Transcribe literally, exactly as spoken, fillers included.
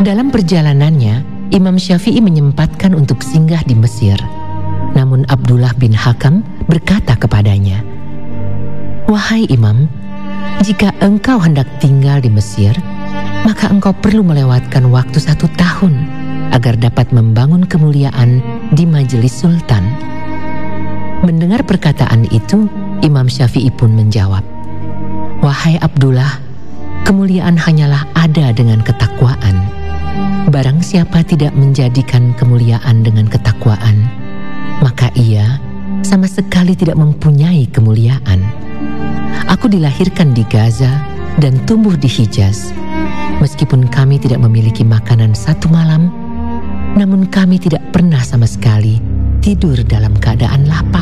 Dalam perjalanannya, Imam Syafi'i menyempatkan untuk singgah di Mesir. Namun Abdullah bin Hakam berkata kepadanya, "Wahai Imam, jika engkau hendak tinggal di Mesir, maka engkau perlu melewatkan waktu satu tahun agar dapat membangun kemuliaan di majelis sultan." Mendengar perkataan itu, Imam Syafi'i pun menjawab, "Wahai Abdullah, kemuliaan hanyalah ada dengan ketakwaan. Barang siapa tidak menjadikan kemuliaan dengan ketakwaan, maka ia sama sekali tidak mempunyai kemuliaan. Aku dilahirkan di Gaza dan tumbuh di Hijaz. Meskipun kami tidak memiliki makanan satu malam, namun kami tidak pernah sama sekali tidur dalam keadaan lapar."